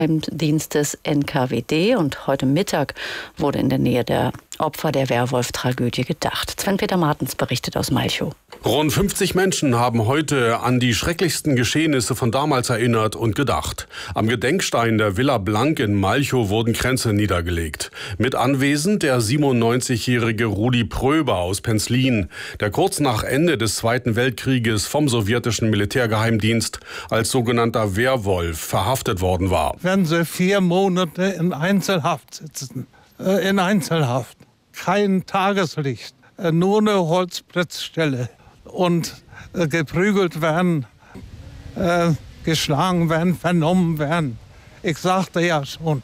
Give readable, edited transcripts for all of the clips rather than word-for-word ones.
Dienst des NKWD und heute Mittag wurde in der Nähe der Opfer der Werwolf-Tragödie gedacht. Sven-Peter Martens berichtet aus Malchow. Rund 50 Menschen haben heute an die schrecklichsten Geschehnisse von damals erinnert und gedacht. Am Gedenkstein der Villa Blank in Malchow wurden Kränze niedergelegt. Mit anwesend der 97-jährige Rudi Pröber aus Penzlin, der kurz nach Ende des Zweiten Weltkrieges vom sowjetischen Militärgeheimdienst als sogenannter Werwolf verhaftet worden war. Werden sie 4 Monate in Einzelhaft sitzen. In Einzelhaft. Kein Tageslicht. Nur eine Holzbrettstelle. Und geprügelt werden, geschlagen werden, vernommen werden. Ich sagte ja schon,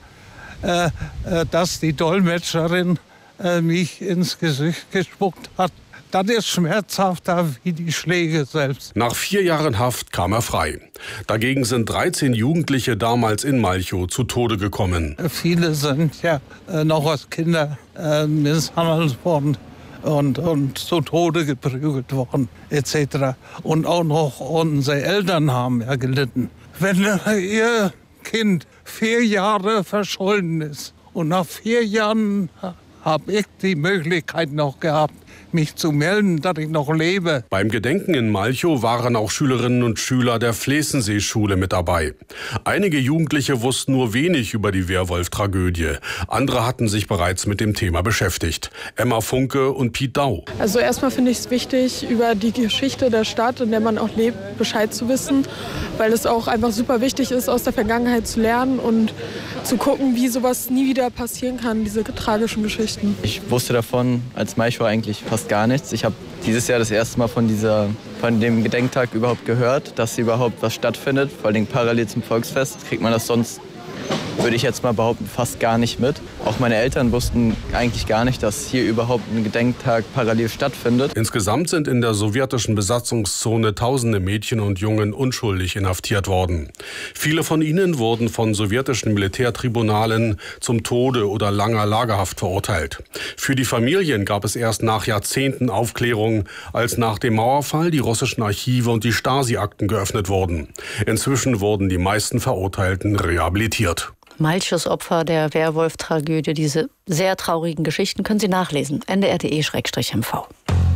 dass die Dolmetscherin mich ins Gesicht gespuckt hat. Das ist schmerzhafter wie die Schläge selbst. Nach 4 Jahren Haft kam er frei. Dagegen sind 13 Jugendliche damals in Malchow zu Tode gekommen. Viele sind ja noch als Kinder misshandelt worden und zu Tode geprügelt worden etc. Und auch noch unsere Eltern haben ja gelitten. Wenn ihr Kind 4 Jahre verschollen ist und nach 4 Jahren habe ich die Möglichkeit noch gehabt, mich zu melden, dass ich noch lebe. Beim Gedenken in Malchow waren auch Schülerinnen und Schüler der Flesensee-Schule mit dabei. Einige Jugendliche wussten nur wenig über die Werwolf-Tragödie. Andere hatten sich bereits mit dem Thema beschäftigt. Emma Funke und Piet Dau. Also erstmal finde ich es wichtig, über die Geschichte der Stadt, in der man auch lebt, Bescheid zu wissen, weil es auch einfach super wichtig ist, aus der Vergangenheit zu lernen und zu gucken, wie sowas nie wieder passieren kann, diese tragischen Geschichten. Ich wusste davon als Malchow eigentlich fast gar nichts. Ich habe dieses Jahr das erste Mal von dem Gedenktag überhaupt gehört, dass hier überhaupt was stattfindet. Vor allem parallel zum Volksfest kriegt man das sonst, würde ich jetzt mal behaupten, fast gar nicht mit. Auch meine Eltern wussten eigentlich gar nicht, dass hier überhaupt ein Gedenktag parallel stattfindet. Insgesamt sind in der sowjetischen Besatzungszone tausende Mädchen und Jungen unschuldig inhaftiert worden. Viele von ihnen wurden von sowjetischen Militärtribunalen zum Tode oder langer Lagerhaft verurteilt. Für die Familien gab es erst nach Jahrzehnten Aufklärung, als nach dem Mauerfall die russischen Archive und die Stasi-Akten geöffnet wurden. Inzwischen wurden die meisten Verurteilten rehabilitiert. Malchows Opfer der Werwolf-Tragödie, diese sehr traurigen Geschichten können Sie nachlesen. ndr.de/mv.